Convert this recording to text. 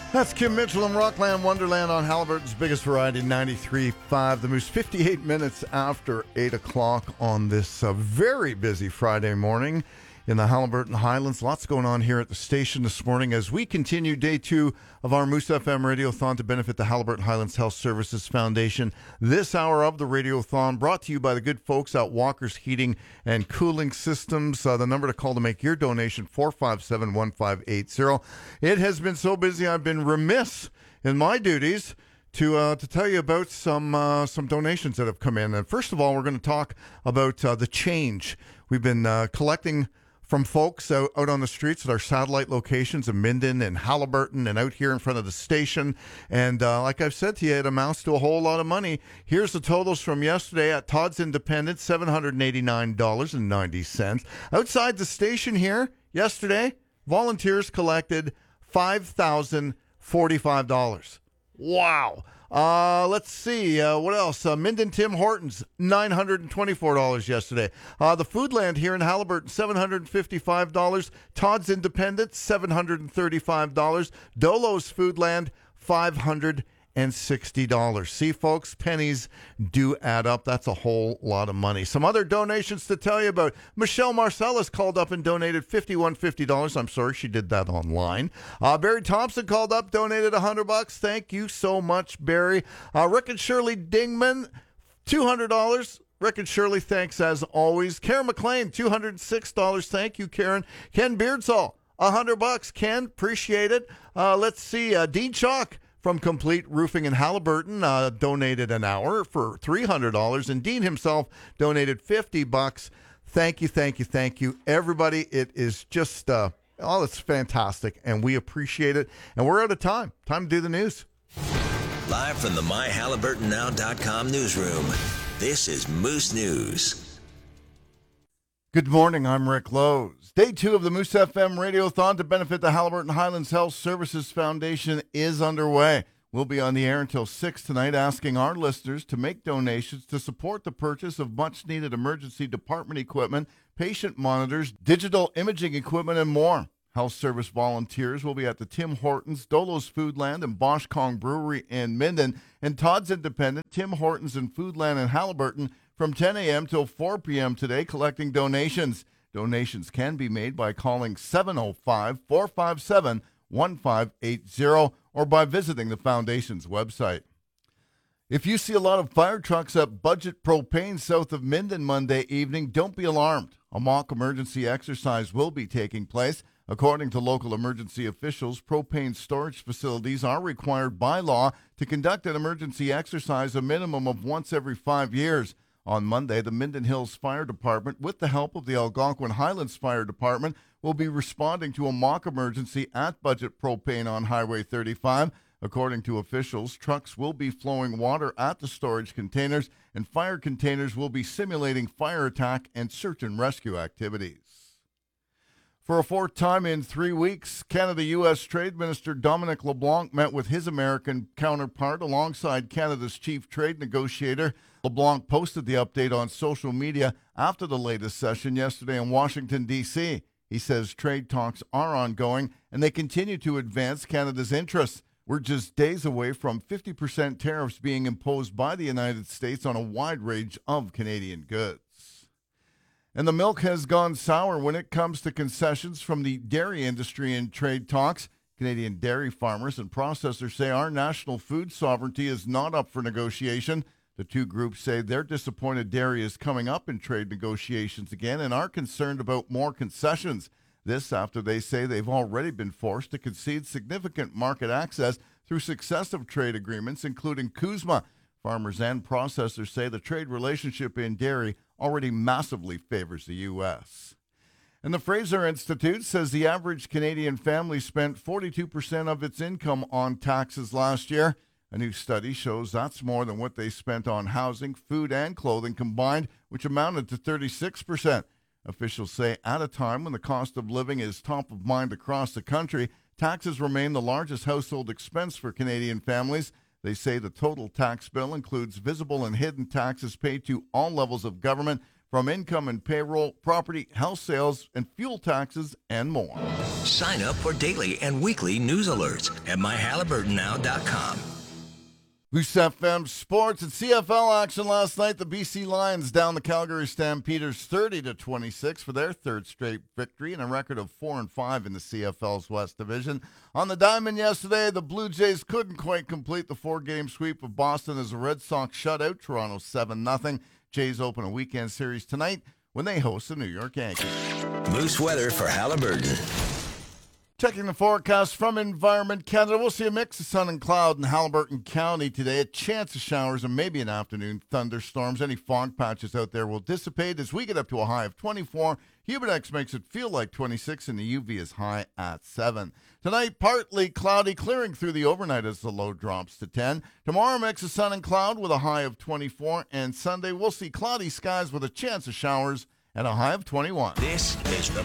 That's Kim Mitchell and Rockland Wonderland on Halliburton's biggest variety, 93.5. The Moose, 58 minutes after 8 o'clock on this very busy Friday morning in the Halliburton Highlands. Lots going on here at the station this morning as we continue day two of our Moose FM Radiothon to benefit the Halliburton Highlands Health Services Foundation. This hour of the Radiothon brought to you by the good folks at Walker's Heating and Cooling Systems. The number to call to make your donation, 457-1580. It has been so busy I've been remiss in my duties to tell you about some donations that have come in. And first of all, we're going to talk about the change. We've been collecting from folks out on the streets at our satellite locations in Minden and Halliburton and out here in front of the station. And like I've said to you, it amounts to a whole lot of money. Here's the totals from yesterday at Todd's Independent, $789.90. Outside the station here yesterday, volunteers collected $5,045. Wow. Let's see. What else? Minden Tim Hortons, $924 yesterday. The Foodland here in Halliburton, $755. Todd's Independent, $735. Dolo's Foodland, $560. See, folks, pennies do add up. That's a whole lot of money. Some other donations to tell you about. Michelle Marcellus called up and donated $51.50. I'm sorry, she did that online. Barry Thompson called up, donated $100. Thank you so much, Barry. Rick and Shirley Dingman, $200. Rick and Shirley, thanks as always. Karen McLean, $206. Thank you, Karen. Ken Beardsall, $100. Ken, appreciate it. Let's see. Dean Chalk from Complete Roofing in Halliburton donated an hour for $300, and Dean himself donated $50. Thank you, everybody. It is just, it's fantastic, and we appreciate it. And we're out of time. Time to do the news. Live from the MyHalliburtonNow.com newsroom, this is Moose News. Good morning, I'm Rick Lowe's. Day two of the Moose FM Radiothon to benefit the Halliburton Highlands Health Services Foundation is underway. We'll be on the air until 6 tonight asking our listeners to make donations to support the purchase of much-needed emergency department equipment, patient monitors, digital imaging equipment, and more. Health service volunteers will be at the Tim Hortons, Dolo's Foodland, and Bosch Kong Brewery in Minden, and Todd's Independent, Tim Hortons, and Foodland in Halliburton from 10 a.m. till 4 p.m. today, collecting donations. Donations can be made by calling 705-457-1580 or by visiting the Foundation's website. If you see a lot of fire trucks at Budget Propane south of Minden Monday evening, don't be alarmed. A mock emergency exercise will be taking place. According to local emergency officials, propane storage facilities are required by law to conduct an emergency exercise a minimum of once every 5 years. On Monday, the Minden Hills Fire Department, with the help of the Algonquin Highlands Fire Department, will be responding to a mock emergency at Budget Propane on Highway 35. According to officials, trucks will be flowing water at the storage containers, and fire containers will be simulating fire attack and search and rescue activities. For a fourth time in 3 weeks, Canada-U.S. Trade Minister Dominic LeBlanc met with his American counterpart alongside Canada's chief trade negotiator. LeBlanc posted the update on social media after the latest session yesterday in Washington, D.C. He says trade talks are ongoing and they continue to advance Canada's interests. We're just days away from 50% tariffs being imposed by the United States on a wide range of Canadian goods. And the milk has gone sour when it comes to concessions from the dairy industry in trade talks. Canadian dairy farmers and processors say our national food sovereignty is not up for negotiation. The two groups say they're disappointed dairy is coming up in trade negotiations again and are concerned about more concessions. This after they say they've already been forced to concede significant market access through successive trade agreements, including CUSMA. Farmers and processors say the trade relationship in dairy already massively favors the U.S. And the Fraser Institute says the average Canadian family spent 42% of its income on taxes last year. A new study shows that's more than what they spent on housing, food, and clothing combined, which amounted to 36%. Officials say at a time when the cost of living is top of mind across the country, taxes remain the largest household expense for Canadian families. They say the total tax bill includes visible and hidden taxes paid to all levels of government, from income and payroll, property, health sales, and fuel taxes, and more. Sign up for daily and weekly news alerts at myhaliburtonnow.com. Moose FM Sports and CFL action last night. The BC Lions down the Calgary Stampeders 30-26 for their third straight victory and a record of 4-5 in the CFL's West Division. On the diamond yesterday, the Blue Jays couldn't quite complete the four-game sweep of Boston as the Red Sox shut out Toronto 7-0. Jays open a weekend series tonight when they host the New York Yankees. Moose weather for Haliburton. Checking the forecast from Environment Canada, we'll see a mix of sun and cloud in Haliburton County today. A chance of showers and maybe an afternoon thunderstorms. Any fog patches out there will dissipate as we get up to a high of 24. Humidex makes it feel like 26, and the UV is high at 7. Tonight, partly cloudy, clearing through the overnight as the low drops to 10. Tomorrow, mix of sun and cloud with a high of 24. And Sunday, we'll see cloudy skies with a chance of showers and a high of 21. This is the